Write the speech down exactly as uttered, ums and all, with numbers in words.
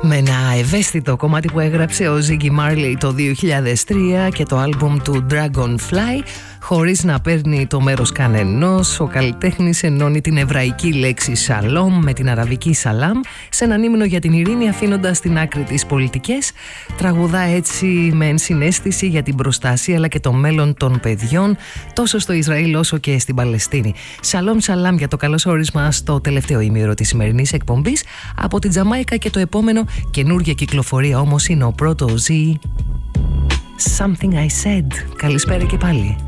Με ένα ευαίσθητο κομμάτι που έγραψε ο Ziggy Marley το δύο χιλιάδες τρία και το άλμπουμ του Dragonfly, χωρίς να παίρνει το μέρος κανενός, ο καλλιτέχνης ενώνει την εβραϊκή λέξη σαλόμ με την αραβική σαλάμ σε έναν ύμνο για την ειρήνη, αφήνοντας στην άκρη τις πολιτικές. Τραγουδά έτσι με ενσυναίσθηση για την προστασία αλλά και το μέλλον των παιδιών, τόσο στο Ισραήλ όσο και στην Παλαιστίνη. Σαλόμ σαλάμ για το καλωσόρισμα στο τελευταίο ημίωρο της σημερινής εκπομπής από την Τζαμάικα, και το επόμενο καινούργια κυκλοφορία όμως είναι ο πρώτο Z, Something I Said. Καλησπέρα και πάλι.